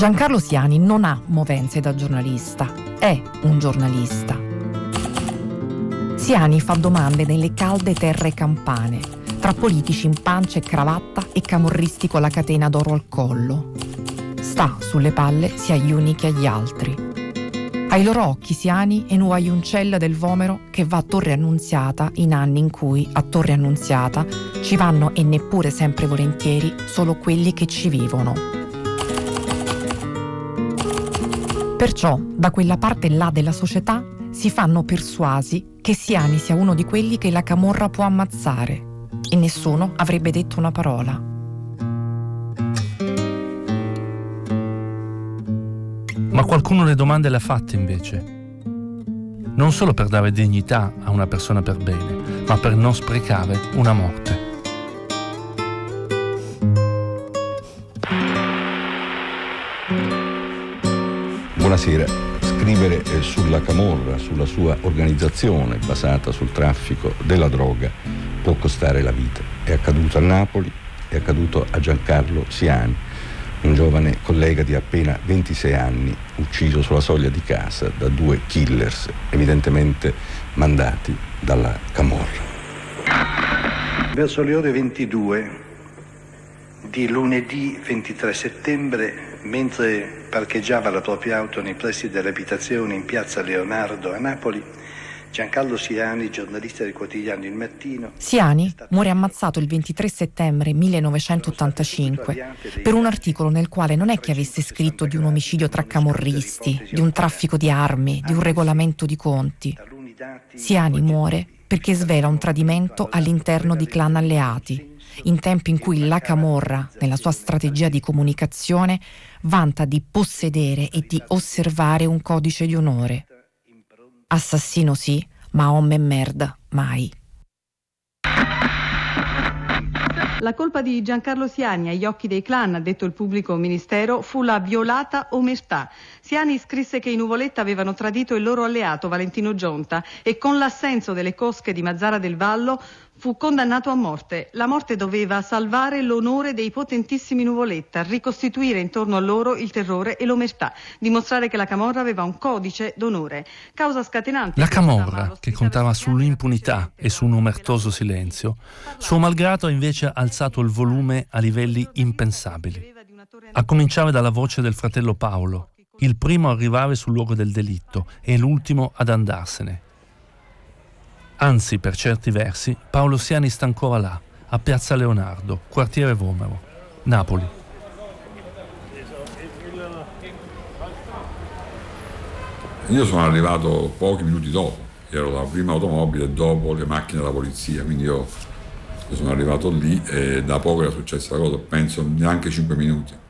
Giancarlo Siani non ha movenze da giornalista, è un giornalista. Siani fa domande nelle calde terre campane, tra politici in pancia e cravatta e camorristi con la catena d'oro al collo. Sta sulle palle sia agli uni che agli altri. Ai loro occhi Siani è nuova Iuncella del Vomero che va a Torre Annunziata in anni in cui a Torre Annunziata ci vanno e neppure sempre volentieri solo quelli che ci vivono. Perciò da quella parte là della società si fanno persuasi che Siani sia uno di quelli che la camorra può ammazzare e nessuno avrebbe detto una parola. Ma qualcuno le domande le ha fatte invece. Non solo per dare dignità a una persona per bene, ma per non sprecare una morte. Buonasera. Scrivere sulla camorra, sulla sua organizzazione basata sul traffico della droga può costare la vita. È accaduto a Napoli, è accaduto a Giancarlo Siani, un giovane collega di appena 26 anni, ucciso sulla soglia di casa da due killers, evidentemente mandati dalla camorra. Verso le ore 22 di lunedì 23 settembre, mentre parcheggiava la propria auto nei pressi dell'abitazione in piazza Leonardo a Napoli, Giancarlo Siani, giornalista del quotidiano Il Mattino. Siani muore ammazzato il 23 settembre 1985 per un articolo nel quale non è che avesse scritto di un omicidio tra camorristi, di un traffico di armi, di un regolamento di conti. Siani muore perché svela un tradimento all'interno di clan alleati, in tempi in cui la camorra, nella sua strategia di comunicazione, vanta di possedere e di osservare un codice di onore. Assassino sì, ma homme merda mai. La colpa di Giancarlo Siani agli occhi dei clan, ha detto il pubblico ministero, fu la violata omertà. Siani scrisse che i Nuvoletta avevano tradito il loro alleato Valentino Gionta e con l'assenso delle cosche di Mazzara del Vallo fu condannato a morte. La morte doveva salvare l'onore dei potentissimi Nuvoletta, ricostituire intorno a loro il terrore e l'omertà, dimostrare che la camorra aveva un codice d'onore. Causa scatenante. La camorra, che contava sull'impunità e su un omertoso silenzio, suo malgrado ha invece alzato il volume a livelli impensabili. A cominciare dalla voce del fratello Paolo, il primo a arrivare sul luogo del delitto e l'ultimo ad andarsene. Anzi, per certi versi, Paolo Siani sta ancora là, a Piazza Leonardo, quartiere Vomero, Napoli. Io sono arrivato pochi minuti dopo, ero la prima automobile dopo le macchine della polizia, quindi io sono arrivato lì e da poco era successa la cosa, penso neanche 5 minuti.